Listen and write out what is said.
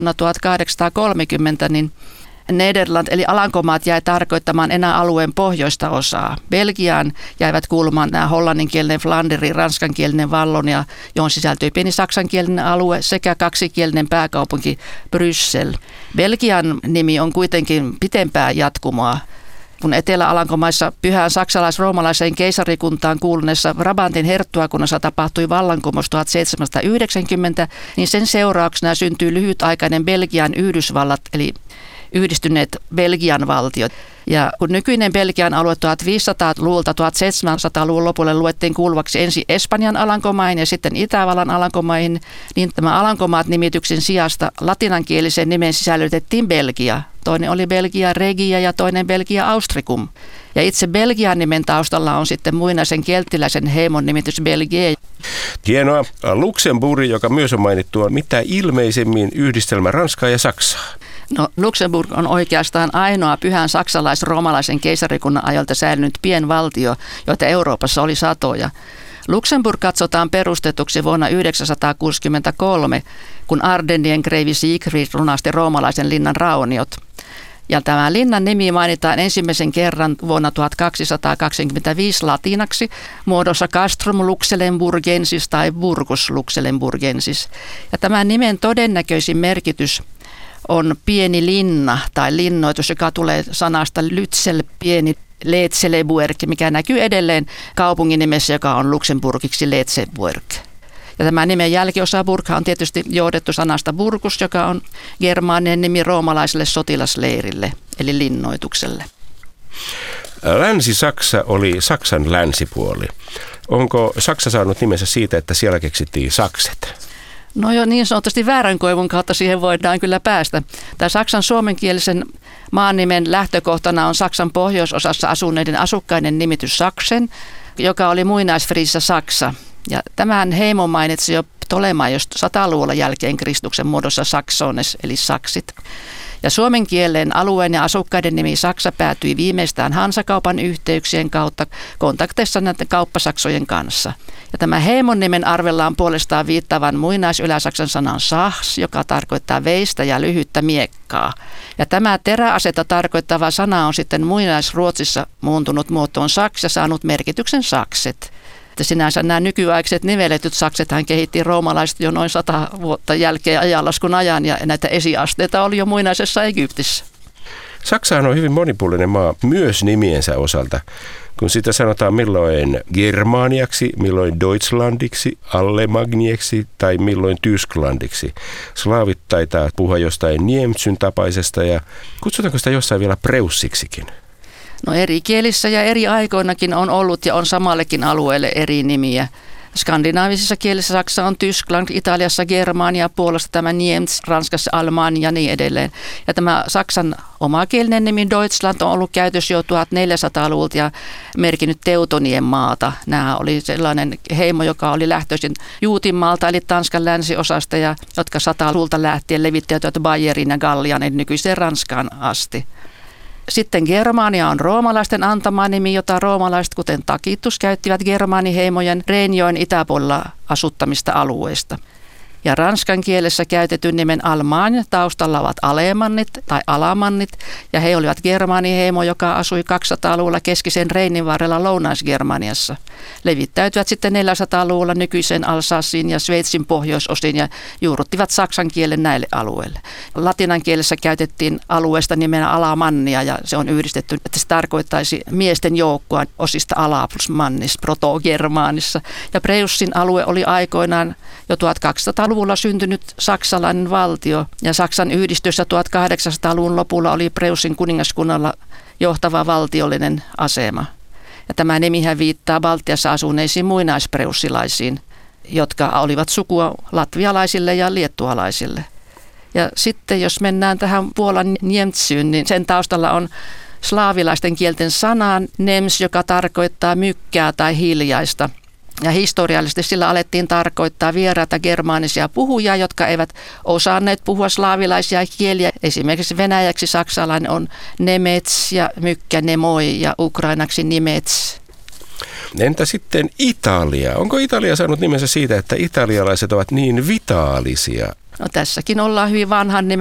1830 niin Nederland eli Alankomaat jäi tarkoittamaan enää alueen pohjoista osaa. Belgiaan jäivät kuulumaan nämä hollanninkielinen Flanderi, ranskankielinen Vallonia, johon sisältyi pieni saksankielinen alue sekä kaksikielinen pääkaupunki Bryssel. Belgian nimi on kuitenkin pitempää jatkumoa. Kun Etelä-Alankomaissa pyhään saksalais-roomalaiseen keisarikuntaan kuuluneessa Brabantin herttuakunnassa tapahtui vallankumous 1790, niin sen seurauksena syntyi lyhytaikainen Belgian Yhdysvallat, eli yhdistyneet Belgian valtiot. Ja kun nykyinen Belgian alue 1500-luvulta 1700-luvun lopulle luettiin kuuluvaksi ensin Espanjan Alankomaihin ja sitten Itävallan Alankomaihin, niin tämä Alankomaat-nimityksen sijasta latinankieliseen nimeen sisällytettiin Belgia. Toinen oli Belgia Regia ja toinen Belgia Austricum. Ja itse Belgian nimen taustalla on sitten muinaisen kelttiläisen heimon nimitys België. Hienoa. Luxemburg, joka myös on mainittu, on mitä ilmeisemmin yhdistelmä Ranskaa ja Saksaa. No, Luxemburg on oikeastaan ainoa pyhän saksalais-roomalaisen keisarikunnan ajalta säilynyt pienvaltio, joita Euroopassa oli satoja. Luxemburg katsotaan perustetuksi vuonna 963, kun Ardennien kreivi Siegfried lunasti roomalaisen linnan rauniot. Ja tämä linnan nimi mainitaan ensimmäisen kerran vuonna 1225 latinaksi muodossa Castrum Luxemburgensis tai Burgus Luxemburgensis. Ja tämän nimen todennäköisin merkitys on pieni linna tai linnoitus, joka tulee sanasta Lützel, pieni Letzeleburg, mikä näkyy edelleen kaupungin nimessä, joka on Luxemburgiksi Letzeburg. Ja tämä nimen jälkiosa Burg on tietysti johdettu sanasta Burgus, joka on germaaninen nimi roomalaiselle sotilasleirille, eli linnoitukselle. Länsi-Saksa oli Saksan länsipuoli. Onko Saksa saanut nimensä siitä, että siellä keksittiin sakset? No jo niin sanotusti vääränkoivun kautta siihen voidaan kyllä päästä. Tämä Saksan suomenkielisen maanimen lähtökohtana on Saksan pohjoisosassa asuneiden asukkaiden nimitys Saksen, joka oli muinaisfriisissä Saksa. Ja tämän heimon mainitsi jo Ptolemaios 100-luvulla jälkeen Kristuksen muodossa Saksones, eli saksit. Ja suomen kielen alueen ja asukkaiden nimi Saksa päätyi viimeistään Hansakaupan yhteyksien kautta kontakteissa näiden kauppasaksojen kanssa. Ja tämä heimon nimen arvellaan puolestaan viittavan muinais-yläsaksan sanan Sachs, joka tarkoittaa veistä ja lyhyttä miekkaa. Ja tämä teräasetta tarkoittava sana on sitten muinaisruotsissa muuntunut muotoon Saks ja saanut merkityksen sakset. Että sinänsä nämä nykyaikaiset niveletyt saksethan kehitti roomalaiset jo noin 100 vuotta jälkeen ajanlaskun ajan, ja näitä esiasteita oli jo muinaisessa Egyptissä. Saksahan on hyvin monipuolinen maa myös nimiensä osalta, kun sitä sanotaan milloin Germaniaksi, milloin Deutschlandiksi, Allemagnieksi tai milloin Tysklandiksi. Slaavit taitaa puhua jostain Niemtsyn tapaisesta ja kutsutaanko sitä jossain vielä Preussiksikin? No eri kielissä ja eri aikoinakin on ollut ja on samallekin alueelle eri nimiä. Skandinaavisissa kielissä Saksa on Tyskland, Italiassa Germania, Puolassa tämä Niemts, Ranskassa Almania ja niin edelleen. Ja tämä Saksan omakielinen nimi Deutschland on ollut käytössä jo 1400-luvulta ja merkinnyt Teutonien maata. Nämä oli sellainen heimo, joka oli lähtöisin Juutinmaalta eli Tanskan länsiosasta ja jotka 100-luvulta lähtien levittäytyivät Bayerin ja Gallian eli nykyiseen Ranskaan asti. Sitten Germania on roomalaisten antama nimi, jota roomalaiset kuten Tacitus käyttivät germaaniheimojen Reinjoen itäpuolella asuttamista alueista. Ja ranskan kielessä käytetyn nimen Almagne taustalla ovat alemannit tai alamannit, ja he olivat germaaniheimo, joka asui 200-luvulla keskisen Reinin varrella Lounais-Germaniassa. Levittäytyvät sitten 400-luvulla nykyisen Alsaciin ja Sveitsin pohjoisosiin ja juurruttivat saksan kielen näille alueille. Latinan kielessä käytettiin alueesta nimenä Alamannia, ja se on yhdistetty, että se tarkoittaisi miesten joukkoa osista ala plus mannis proto-germaanissa. Ja Preussin alue oli aikoinaan jo 1200-luvulla syntynyt saksalainen valtio, ja Saksan yhdistyessä 1800-luvun lopulla oli Preussin kuningaskunnalla johtava valtiollinen asema. Ja tämä nimihän viittaa Baltiassa asuneisiin muinaispreussilaisiin, jotka olivat sukua latvialaisille ja liettualaisille. Ja sitten jos mennään tähän Puolan Niemtsyyn, niin sen taustalla on slaavilaisten kielten sana nems, joka tarkoittaa mykkää tai hiljaista. Ja historiallisesti sillä alettiin tarkoittaa vieraita germaanisia puhujia, jotka eivät osanneet puhua slaavilaisia kieliä. Esimerkiksi venäjäksi saksalainen on nemets ja mykkä nemoi ja ukrainaksi nimets. Entä sitten Italia? Onko Italia saanut nimensä siitä, että italialaiset ovat niin vitaalisia? No tässäkin ollaan hyvin vanhan